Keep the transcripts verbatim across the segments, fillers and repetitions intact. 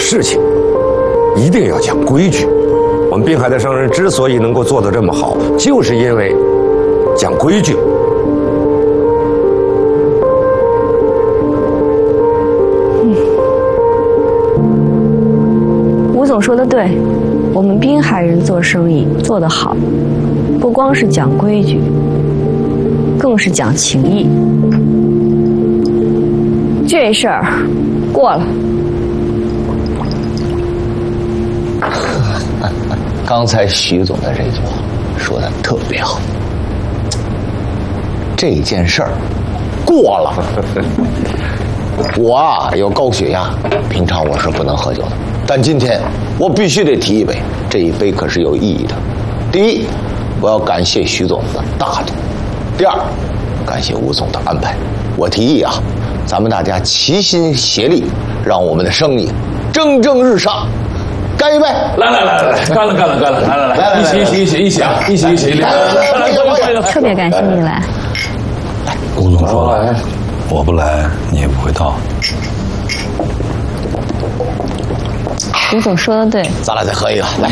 事情一定要讲规矩。我们滨海的商人之所以能够做得这么好，就是因为讲规矩。 嗯，吴总说的对，我们滨海人做生意做得好，不光是讲规矩，更是讲情义。这事儿过了。 刚才徐总的这句话说的特别好，这件事儿过了。我啊有高血压，平常我是不能喝酒的，但今天我必须得提一杯，这一杯可是有意义的。第一，我要感谢徐总的大度；第二，感谢吴总的安排。我提议啊，咱们大家齐心协力，让我们的生意蒸蒸日上。干一杯！ 来来来来来，干了干了干了！来来来，一起一起一起一起啊，一起一起！来来来来， 特别感谢你来。 吴总说了，我不来你也不会到。 吴总说的对， 咱俩再喝一个，来。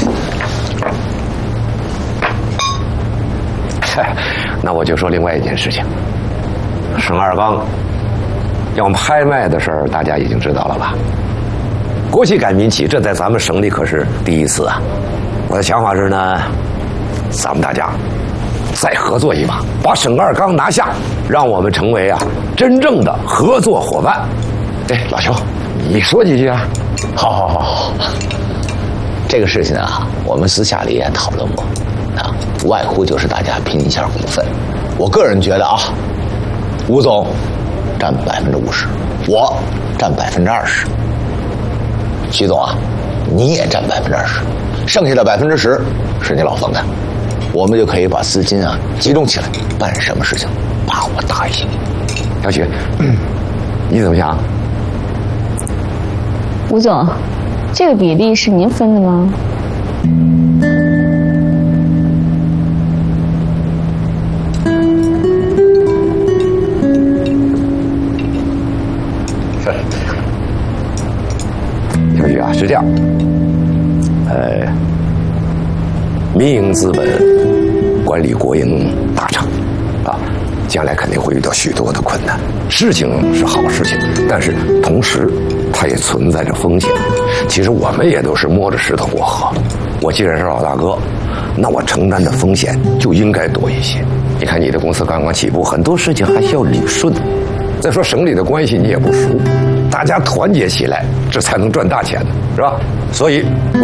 那我就说另外一件事情，沈二刚要拍卖的事儿，大家已经知道了吧？国企改民企，这在咱们省里可是第一次啊！我的想法是呢，咱们大家再合作一把，把沈二刚拿下，让我们成为啊真正的合作伙伴。哎，老邱，你说几句啊？ 好好好好，这个事情啊，我们私下里也讨论过，啊，无外乎就是大家拼一下股份。我个人觉得啊，吴总占百分之五十，我占百分之二十。徐总啊，你也占百分之二十，剩下的百分之十是你老冯的，我们就可以把资金啊集中起来，办什么事情把握大一些。 小许，嗯，你怎么想？ 吴总，这个比例是您分的吗？ 小许啊，是这样，呃，民营资本管理国营大厂啊，将来肯定会遇到许多的困难。事情是好事情，但是同时它也存在着风险。其实我们也都是摸着石头过河。我既然是老大哥，那我承担的风险就应该多一些。你看你的公司刚刚起步，很多事情还需要理顺。再说省里的关系你也不熟，大家团结起来，这才能赚大钱呢，是吧？所以我